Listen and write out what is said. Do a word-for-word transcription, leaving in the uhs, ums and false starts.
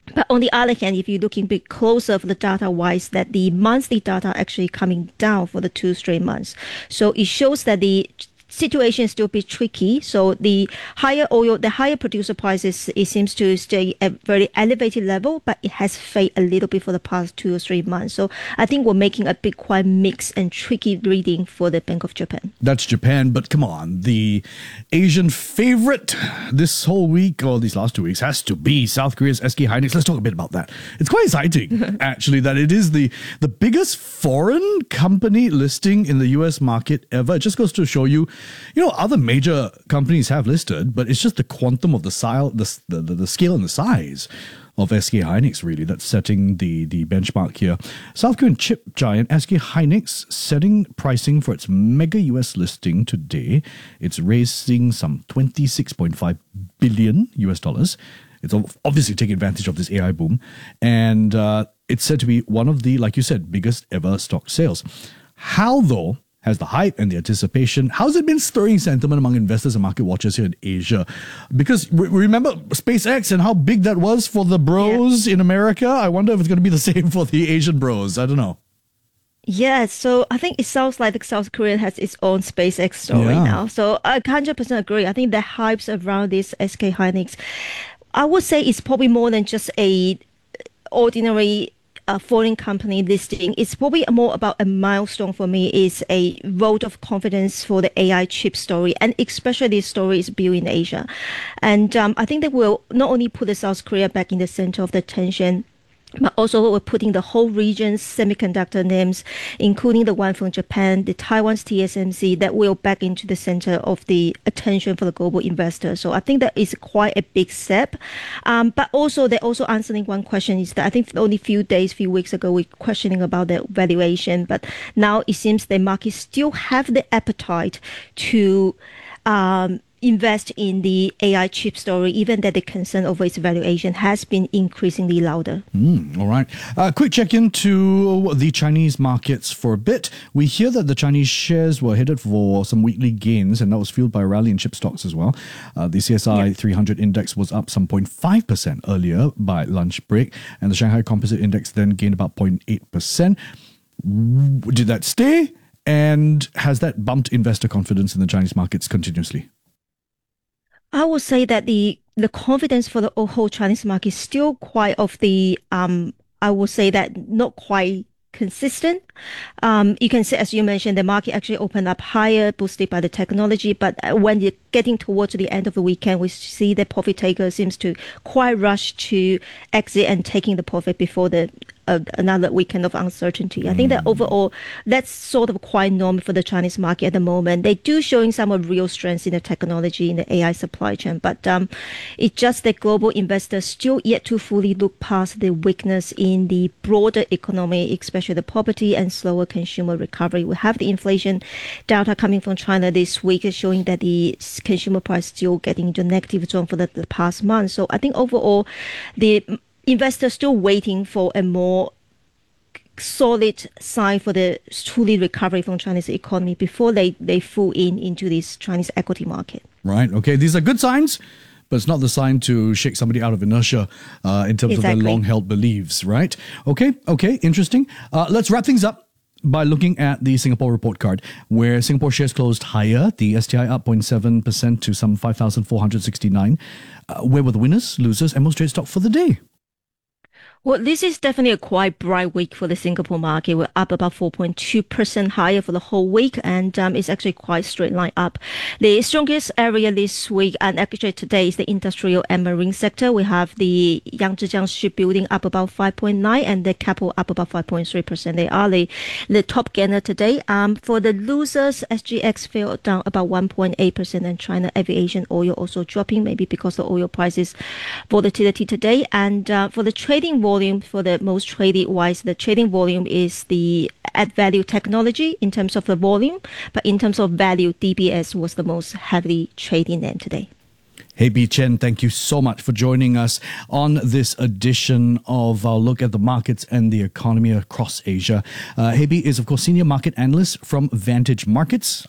But on the other hand, if you look a bit closer for the data-wise, that the monthly data actually coming down for the two straight months. So it shows that the situation is still a bit tricky. So the higher oil, the higher producer prices, it seems to stay at very elevated level, but it has faded a little bit for the past two or three months. So I think we're making a bit quite mixed and tricky reading for the Bank of Japan. That's Japan, but come on, the Asian favorite this whole week, or these last two weeks, has to be South Korea's S K Hynix. Let's talk a bit about that. It's quite exciting, actually, that it is the, the biggest foreign company listing in the U S market ever. It just goes to show you, you know, other major companies have listed, but it's just the quantum of the, si- the, the, the scale and the size of S K Hynix, really, that's setting the, the benchmark here. South Korean chip giant S K Hynix setting pricing for its mega U S listing today. It's raising some twenty-six point five billion U S dollars. It's obviously taking advantage of this A I boom. And uh, it's said to be one of the, like you said, biggest ever stock sales. How, though, has the hype and the anticipation, how's it been stirring sentiment among investors and market watchers here in Asia? Because re- remember SpaceX and how big that was for the bros yeah. in America? I wonder if it's going to be the same for the Asian bros. I don't know. Yeah, so I think it sounds like South Korea has its own SpaceX story yeah. now. So I one hundred percent agree. I think the hypes around this S K Hynix, I would say it's probably more than just a ordinary a foreign company listing. It's probably more about a milestone for me, is a vote of confidence for the A I chip story, and especially this story is built in Asia. And um, I think that will not only put the South Korea back in the center of the attention, but also we're putting the whole region's semiconductor names, including the one from Japan, the Taiwan's T S M C, that will back into the center of the attention for the global investors. So I think that is quite a big step. Um, but also, they're also answering one question, is that I think only a few days, few weeks ago, we were questioning about the valuation, but now it seems the market still have the appetite to um, invest in the A I chip story, even that the concern over its valuation has been increasingly louder. Mm, all right. Uh, quick check into the Chinese markets for a bit. We hear that the Chinese shares were headed for some weekly gains, and that was fueled by a rally in chip stocks as well. Uh, the C S I yeah. three hundred index was up some zero point five percent earlier by lunch break, and the Shanghai Composite Index then gained about zero point eight percent. Did that stay? And has that bumped investor confidence in the Chinese markets continuously? I would say that the the confidence for the whole Chinese market is still quite of the, um, I would say that not quite consistent. Um, you can see, as you mentioned, the market actually opened up higher, boosted by the technology. But when you're getting towards the end of the weekend, we see the profit taker seems to quite rush to exit and taking the profit before the uh, another weekend of uncertainty. I think that overall, that's sort of quite normal for the Chinese market at the moment. They do showing some of real strengths in the technology, in the A I supply chain, but um, it's just that global investors still yet to fully look past the weakness in the broader economy, especially the property and slower consumer recovery. We have the inflation data coming from China this week showing that the consumer price still getting into negative zone for the, the past month. So I think overall, the investors still waiting for a more solid sign for the truly recovery from China's economy before they, they full in into this Chinese equity market. Right. Okay. These are good signs, but it's not the sign to shake somebody out of inertia uh, in terms exactly. of their long-held beliefs, right? Okay. Okay. Interesting. Uh, let's wrap things up by looking at the Singapore report card, where Singapore shares closed higher. The S T I up zero point seven percent to some five thousand four hundred sixty-nine. Uh, where were the winners, losers, and most traded stock for the day? Well, this is definitely a quite bright week for the Singapore market. We're up about four point two percent higher for the whole week, and um, it's actually quite straight line up. The strongest area this week, and actually today, is the industrial and marine sector. We have the Yangzijiang shipbuilding up about five point nine, and the Keppel up about five point three percent. They are the, the top gainer today. Um, for the losers, S G X fell down about one point eight percent, and China Aviation Oil also dropping, maybe because of oil prices volatility today. And uh, for the trading volume, for the most traded wise, the trading volume is the add value technology in terms of the volume, but in terms of value, D B S was the most heavily traded name today. Hei Bee Chen, thank you so much for joining us on this edition of our look at the markets and the economy across Asia. Uh, Hei Bee is, of course, senior market analyst from Vantage Markets.